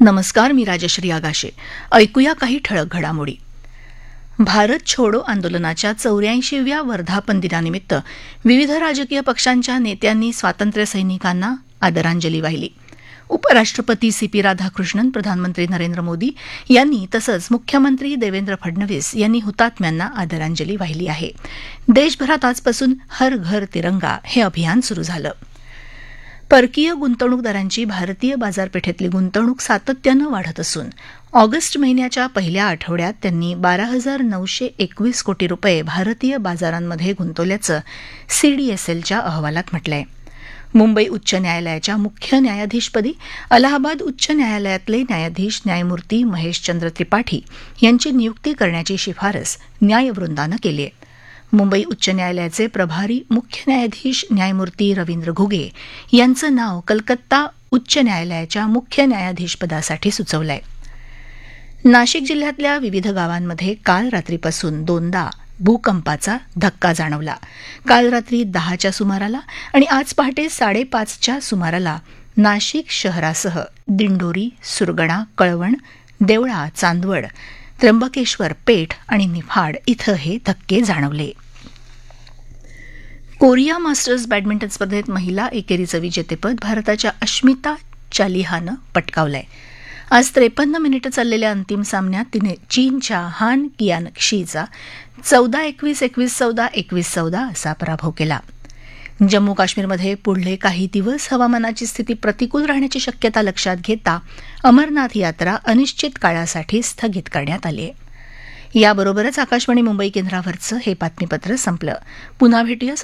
नमस्कार, मी राजश्री आगाशे. ऐकूया काही ठळक घडामोडी. भारत छोडो आंदोलनाच्या 84व्या वर्धापन दिनानिमित्त विविध राजकीय पक्षांच्या नेत्यांनी स्वातंत्र्य सैनिकांना आदरांजली वाहिली. उपराष्ट्रपती सीपी राधाकृष्णन, प्रधानमंत्री नरेंद्र मोदी यांनी तसंच मुख्यमंत्री देवेंद्र फडणवीस यांनी हुतात्म्यांना आदरांजली वाहिली आहे. देशभरात आजपासून हर घर तिरंगा हे अभियान सुरू झालं. परकीय गुंतवणूकदारांची भारतीय बाजारपेठेतली गुंतवणूक सातत्यानं वाढत असून ऑगस्ट महिन्याच्या पहिल्या आठवड्यात त्यांनी 12,921 कोटी रुपये भारतीय बाजारांमध्ये गुंतवल्याचं सीडीएसएलच्या अहवालात म्हटलंय. मुंबई उच्च न्यायालयाच्या मुख्य न्यायाधीशपदी अलाहाबाद उच्च न्यायालयातले न्यायाधीश न्यायमूर्ती महेशचंद्र त्रिपाठी यांची नियुक्ती करण्याची शिफारस न्यायवृंदानं केली आहे. मुंबई उच्च न्यायालयाचे प्रभारी मुख्य न्यायाधीश न्यायमूर्ती रवींद्र घुगे यांचं नाव कलकत्ता उच्च न्यायालयाच्या मुख्य न्यायाधीशपदासाठी सुचवलं आहे. नाशिक जिल्ह्यातल्या विविध गावांमध्ये काल रात्रीपासून दोनदा भूकंपाचा धक्का जाणवला. काल रात्री 10च्या सुमाराला आणि आज पहाटे 5:30च्या सुमाराला नाशिक शहरासह दिंडोरी, सुरगणा, कळवण, देवळा, चांदवड, त्र्यंबकेश्वर, पेठ आणि निफाड इथं हे धक्के जाणवले. कोरिया मास्टर्स बॅडमिंटन स्पर्धेत महिला एकेरीचं विजेतेपद भारताच्या अश्मिता चालिहानं पटकावलंय. आज 53 मिनिटं चाललेल्या अंतिम सामन्यात तिने चीनच्या हान कियानक्षीचा 14-21, 21-14, 21-14 असा पराभव केला. जम्मू काश्मीरमध्ये पुढले काही दिवस हवामानाची स्थिती प्रतिकूल राहण्याची शक्यता लक्षात घेता अमरनाथ यात्रा अनिश्चित काळासाठी स्थगित करण्यात आली आहे. याबरोबरच आकाशवाणी मुंबई केंद्रावरचं हे बातमीपत्र संपलं. पुन्हा भेटूया